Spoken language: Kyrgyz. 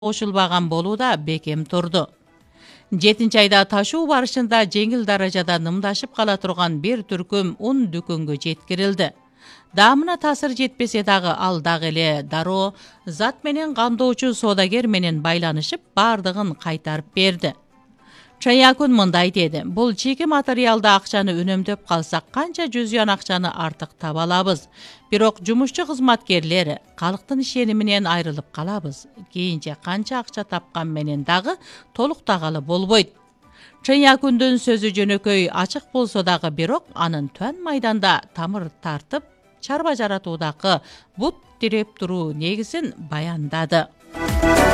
кошулбаган болуу да бекем турду. 7-айда ташуу барышында жеңил даражада нымдашып кала турган бир түркүм ун дүкөнгө жеткирилди. Даамына таасир жетпесе дагы ал дагы эле дароо зат менен камдоочу соодагер менен байланышып бардыгын кайтарып берди. Чаякун мындай деди: бул чийки материалды акчаны үнөмдөп калсак канча жүзгөн акчаны артык таба алабыз. Бирок жумушчу кызматкерлер калктын ишениминен айрылып калабыз. Кийинче канча акча тапкан менен дагы толуктагалы болбойт. Чаякундун сөзү жөнөкөй ачык болсо дагы бирок анын төн майданда тамыр тартып чарба жаратуудагы бут тиреп туруу негизин баяндады.